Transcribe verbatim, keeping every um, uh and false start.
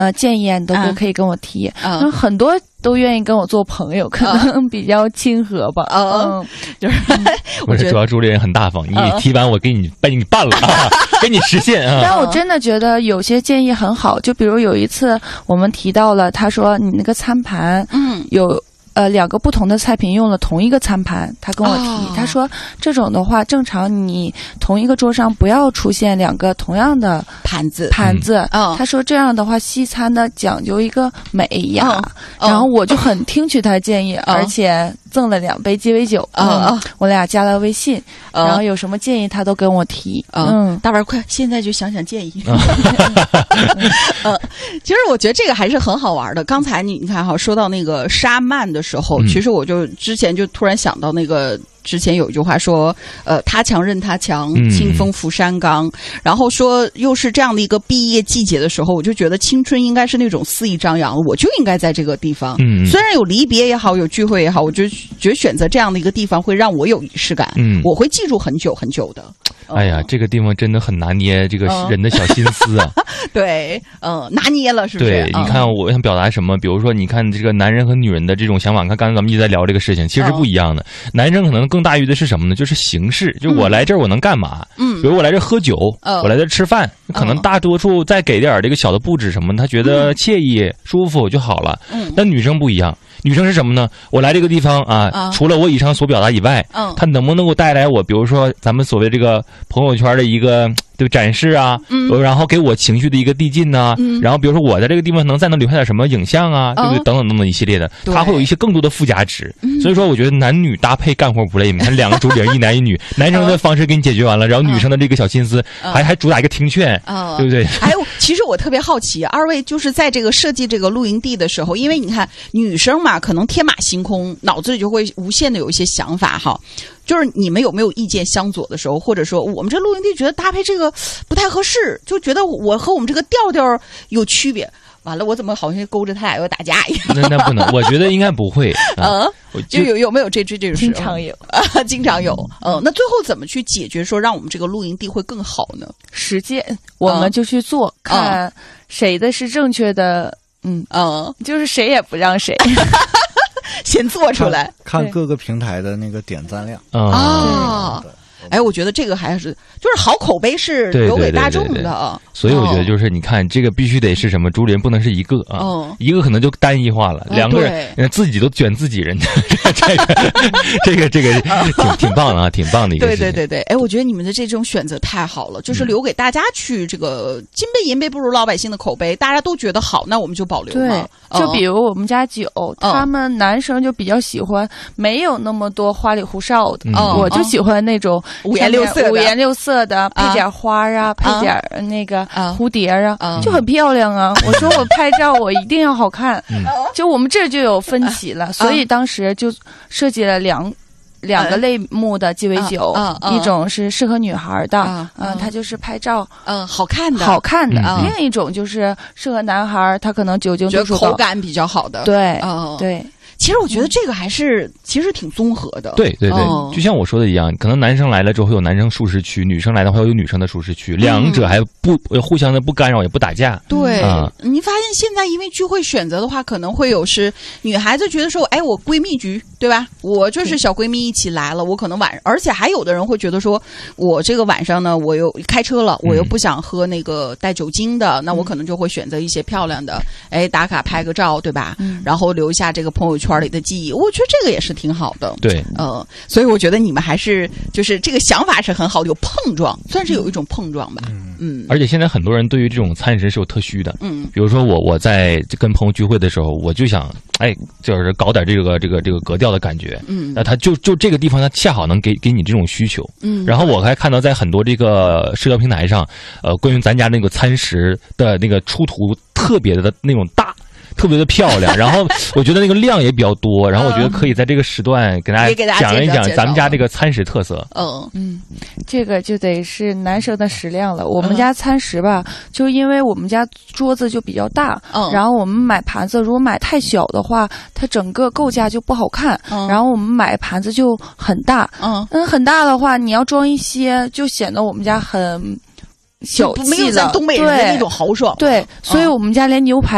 呃建议啊，你都可以跟我提。 嗯， 嗯很多都愿意跟我做朋友，可能比较亲和吧。 嗯，就是我觉得主要朱丽人很大方，你提完我给你帮你办了，给你实现啊。 但我真的觉得有些建议很好，就比如有一次我们提到了，他说你那个餐盘，嗯，有。呃，两个不同的菜品用了同一个餐盘，他跟我提，哦、他说这种的话，正常你同一个桌上不要出现两个同样的盘子盘子。 嗯， 他说这样的话，西餐的讲究一个美雅。嗯、然后我就很听取他的建议，嗯、而且赠了两杯鸡尾酒。嗯，嗯我俩加了微信，嗯、然后有什么建议他都跟我提。 嗯，嗯大碗快，现在就想想建议。呃，其实我觉得这个还是很好玩的。刚才你你看哈，说到那个沙曼的时候，其实我就之前就突然想到那个。之前有一句话说，呃，他强任他强，清风拂山岗。嗯、然后说，又是这样的一个毕业季节的时候，我就觉得青春应该是那种肆意张扬，我就应该在这个地方。嗯，虽然有离别也好，有聚会也好，我就觉得选择这样的一个地方会让我有仪式感。嗯，我会记住很久很久的。 哎呀，这个地方真的很拿捏这个人的小心思啊。 嗯、对，嗯、呃，拿捏了是不是？ 对，你看我想表达什么？比如说，你看这个男人和女人的这种想法，看刚才咱们一直在聊这个事情，其实不一样的。嗯、男生可能更大于的是什么呢？就是形式，就我来这儿我能干嘛？嗯，比如我来这儿喝酒，嗯、我来这儿吃饭，可能大多数再给点这个小的布置什么，他觉得惬意、嗯、舒服就好了。嗯，但女生不一样。女生是什么呢？我来这个地方啊，啊除了我以上所表达以外，嗯，它能不能够带来我，比如说咱们所谓这个朋友圈的一个对展示啊，嗯，然后给我情绪的一个递进呐、啊，嗯，然后比如说我在这个地方能再能留下点什么影像啊，对不对？等等等等一系列的，它会有一些更多的附加值。所以说，我觉得男女搭配干活不累。你看两个主领，一男一女，男生的方式给你解决完了，然后女生的这个小心思还还主打一个听劝，对不对？ 哎，其实我特别好奇，二位就是在这个设计这个露营地的时候，因为你看女生嘛。可能天马行空，脑子里就会无限的有一些想法哈。就是你们有没有意见相左的时候，或者说我们这露营地觉得搭配这个不太合适，就觉得我和我们这个调调有区别。完了，我怎么好像勾着他俩要打架一样？ 那那不能，我觉得应该不会。 嗯，就有有没有这这这种？ 经常有啊，经常有。嗯，那最后怎么去解决说让我们这个露营地会更好呢？ 实践，我们就去做，嗯、看谁的是正确的。嗯嗯，就是谁也不让谁， 先做出来， 看, 看各个平台的那个点赞量啊。哎，我觉得这个还是就是好口碑是留给大众的，对对对对对， 所以我觉得就是你看这个必须得是什么，主理人不能是一个啊，哦、一个可能就单一化了，哦、两个人自己都卷自己人，这个这个这个挺挺棒的啊，挺棒的一个事情。 对对对对，哎，我觉得你们的这种选择太好了，就是留给大家去这个金杯银杯不如老百姓的口碑，大家都觉得好，那我们就保留嘛。 对，就比如我们家酒，哦、他们男生就比较喜欢没有那么多花里胡哨的，嗯、我就喜欢那种。 五颜六色的， 五颜六色的，配点花啊，啊配点那个蝴蝶啊，啊就很漂亮啊。我说我拍照我一定要好看，嗯、就我们这就有分歧了，啊、所以当时就设计了两两个类目的鸡尾酒，啊啊、一种是适合女孩的，嗯、啊啊，它就是拍照， 嗯，好看的， 好看的；嗯、另一种就是适合男孩，他可能酒精度数口感比较好的， 对， 嗯、 对。 其实我觉得这个还是、嗯、其实挺综合的。 对对对、哦，就像我说的一样，可能男生来了之后会有男生舒适区，女生来的话有女生的舒适区，嗯、两者还不互相的不干扰，也不打架。 对，嗯、你发现现在因为聚会选择的话，可能会有是女孩子觉得说，哎，我闺蜜局对吧？我就是小闺蜜一起来了，我可能晚，而且还有的人会觉得说，我这个晚上呢，我又开车了，我又不想喝那个带酒精的，嗯、那我可能就会选择一些漂亮的，哎，打卡拍个照，对吧？嗯、然后留下这个朋友圈里的记忆，我觉得这个也是挺好的。 对， 呃，所以我觉得你们还是就是这个想法是很好的，有碰撞，算是有一种碰撞吧。嗯，嗯而且现在很多人对于这种餐食是有特需的。嗯，比如说我我在跟朋友聚会的时候，我就想，哎，就是搞点这个这个这个格调的感觉。嗯，那他就就这个地方，他恰好能给给你这种需求。嗯，然后我还看到在很多这个社交平台上，呃，关于咱家那个餐食的那个出图特别的那种大。特别的漂亮，然后我觉得那个量也比较多，然后我觉得可以在这个时段给大家讲一讲咱们家这个餐食特色。 嗯嗯，这个就得是男生的食量了。我们家餐食吧，就因为我们家桌子就比较大，嗯，然后我们买盘子如果买太小的话，它整个构架就不好看。嗯，然后我们买盘子就很大，嗯嗯，很大的话，你要装一些，就显得我们家很。小气了， 没有咱东北人的那种豪爽。 对，所以我们家连牛排